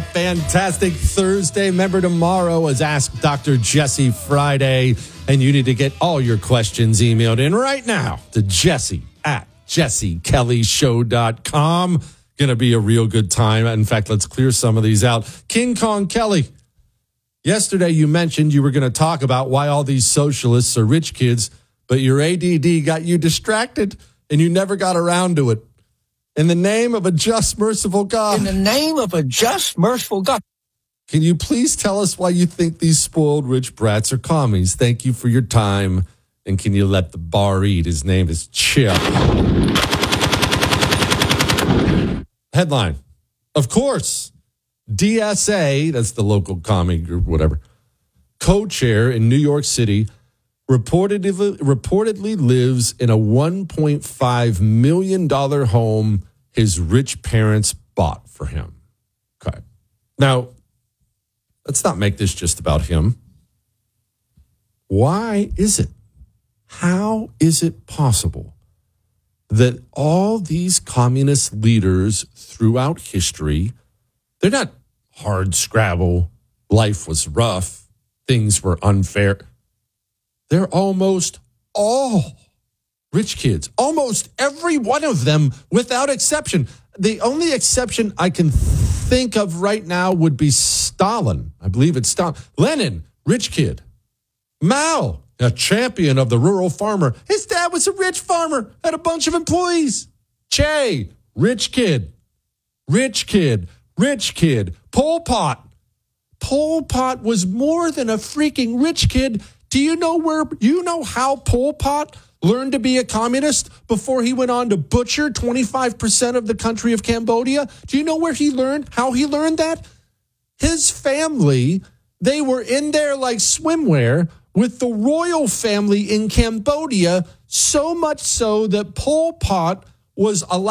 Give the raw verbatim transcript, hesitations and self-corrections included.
fantastic Thursday. Remember, tomorrow is Ask Doctor Jesse Friday, and you need to get all your questions emailed in right now to Jesse at jesse kelly show dot com. Going to be a real good time. In fact, let's clear some of these out. King Kong Kelly, yesterday you mentioned you were going to talk about why all these socialists are rich kids, but your A D D got you distracted, and you never got around to it. In the name of a just, merciful God. In the name of a just, merciful God. Can you please tell us why you think these spoiled rich brats are commies? Thank you for your time. And can you let the bar eat? His name is Chip. Headline. Of course, D S A, that's the local commie group, whatever, co-chair in New York City, reportedly, reportedly lives in a one point five million dollars home his rich parents bought for him. Okay. Now, let's not make this just about him. Why is it? How is it possible that all these communist leaders throughout history, they're not hard scrabble, life was rough, things were unfair. They're almost all rich kids. Almost every one of them without exception. The only exception I can think of right now would be Stalin. I believe it's Stalin. Lenin, rich kid. Mao, a champion of the rural farmer. His dad was a rich farmer, had a bunch of employees. Che, rich kid. Rich kid. Rich kid. Pol Pot. Pol Pot was more than a freaking rich kid. Do you know where, you know how Pol Pot learned to be a communist before he went on to butcher twenty-five percent of the country of Cambodia? Do you know where he learned, how he learned that? His family, they were in there like swimwear with the royal family in Cambodia, so much so that Pol Pot was allowed